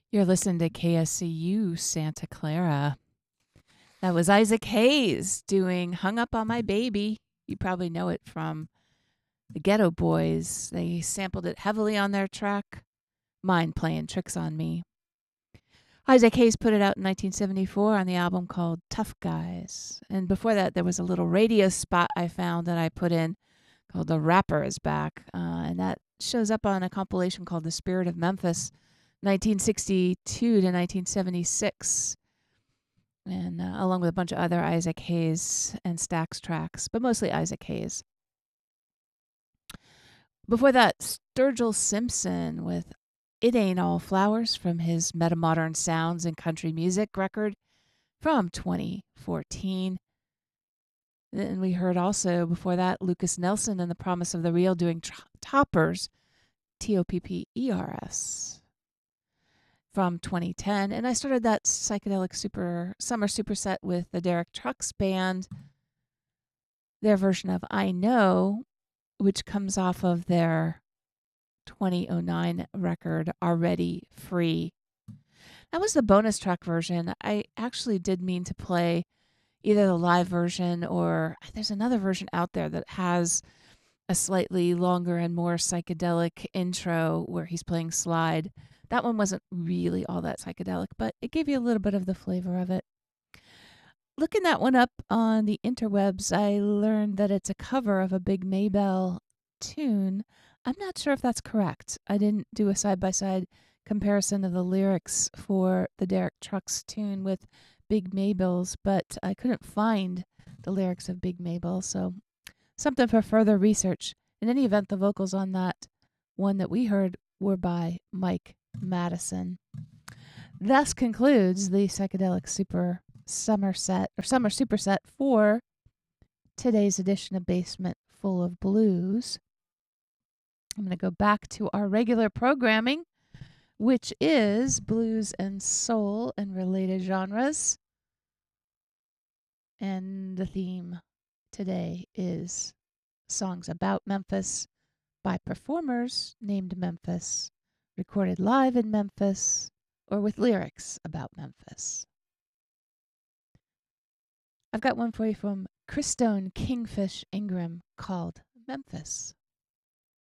You're listening to KSCU Santa Clara. That was Isaac Hayes doing Hung Up on My Baby. You probably know it from the Ghetto Boys. They sampled it heavily on their track, Mind Playing Tricks on Me. Isaac Hayes put it out in 1974 on the album called Tough Guys. And before that, there was a little radio spot I found that I put in called The Rapper is Back. And that shows up on a compilation called The Spirit of Memphis, 1962 to 1976. And along with a bunch of other Isaac Hayes and Stax tracks, but mostly Isaac Hayes. Before that, Sturgill Simpson with It Ain't All Flowers from his Metamodern Sounds and Country Music record from 2014. Then we heard also before that Lucas Nelson and The Promise of the Real doing Toppers, Toppers, from 2010. And I started that psychedelic summer superset with the Derek Trucks Band, their version of I Know, which comes off of their 2009 record, Already Free. That was the bonus track version. I actually did mean to play either the live version or there's another version out there that has a slightly longer and more psychedelic intro where he's playing slide. That one wasn't really all that psychedelic, but it gave you a little bit of the flavor of it. Looking that one up on the interwebs, I learned that it's a cover of a Big Maybelle tune. I'm not sure if that's correct. I didn't do a side-by-side comparison of the lyrics for the Derek Trucks tune with Big Maybelle's, but I couldn't find the lyrics of Big Maybelle, so something for further research. In any event, the vocals on that one that we heard were by Mike Madison. Thus concludes the Psychedelic Summer Superset for today's edition of Basement Full of Blues. I'm going to go back to our regular programming, which is blues and soul and related genres. And the theme today is songs about Memphis by performers named Memphis, recorded live in Memphis, or with lyrics about Memphis. I've got one for you from Christone Kingfish Ingram called Memphis.